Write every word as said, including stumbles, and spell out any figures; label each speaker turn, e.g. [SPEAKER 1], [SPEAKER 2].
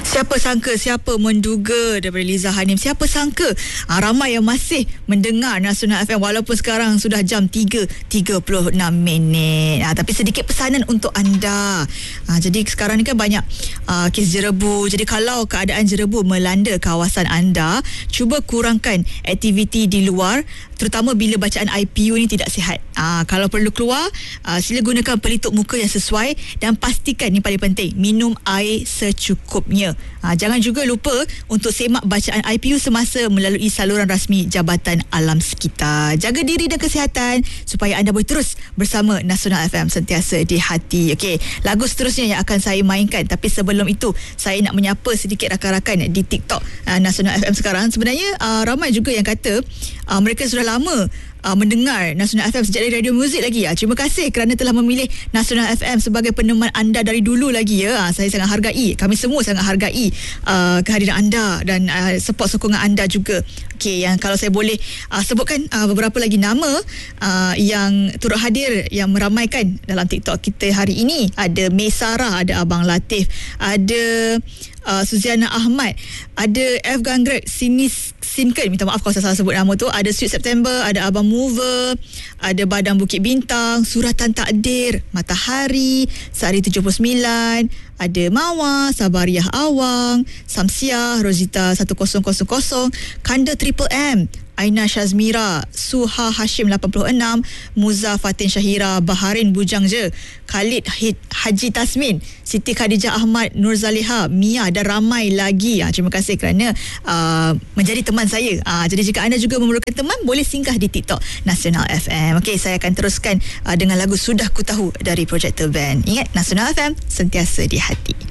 [SPEAKER 1] Siapa sangka, siapa menduga daripada Liza Hanim. Siapa sangka ah, ramai yang masih mendengar Nasional F M walaupun sekarang sudah jam tiga tiga puluh enam minit. Ah, tapi sedikit pesanan untuk anda. Ah, jadi sekarang ni kan banyak ah, kes jerebu. Jadi kalau keadaan jerebu melanda kawasan anda, cuba kurangkan aktiviti di luar, terutama bila bacaan I P U ni tidak sihat. Ah, kalau perlu keluar, ah, sila gunakan pelitup muka yang sesuai dan pastikan, ni paling penting, minum air secukupnya. Ha, jangan juga lupa untuk semak bacaan I P U semasa melalui saluran rasmi Jabatan Alam Sekitar. Jaga diri dan kesihatan supaya anda boleh terus bersama Nasional F M, sentiasa di hati. Okey, lagu seterusnya yang akan saya mainkan, tapi sebelum itu saya nak menyapa sedikit rakan-rakan di TikTok uh, Nasional F M sekarang. Sebenarnya uh, ramai juga yang kata uh, mereka sudah lama Uh, mendengar Nasional F M sejak dari radio muzik lagi ya. Terima kasih kerana telah memilih Nasional F M sebagai peneman anda dari dulu lagi ya. Uh, saya sangat hargai, kami semua sangat hargai uh, kehadiran anda dan uh, support sokongan anda juga. Okey, yang kalau saya boleh uh, sebutkan uh, beberapa lagi nama uh, yang turut hadir yang meramaikan dalam TikTok kita hari ini. Ada May Sarah, ada Abang Latif, ada Uh, Suziana Ahmad, ada F Ganggrek, Sinis Sinken, minta maaf kalau saya salah sebut nama tu, ada Sweet September, ada Abang Mover, ada Badang Bukit Bintang, Suratan Takdir, Matahari, Sari tujuh puluh sembilan, ada Mawa, Sabariah Awang, Samsiah, Rosita seribu, Kanda Triple M, Aina Shazmira, Suha Hashim lapan puluh enam, Muza Fatin Syahira, Baharin Bujang Je, Khalid Haji Tasmin, Siti Khadijah Ahmad, Nur Zaliha, Mia dan ramai lagi. Ha, terima kasih kerana uh, menjadi teman saya. Ha, jadi jika anda juga memerlukan teman, boleh singgah di TikTok Nasional F M. Okey, saya akan teruskan uh, dengan lagu Sudah Ku Tahu dari Projector Band. Ingat, Nasional F M sentiasa di hati.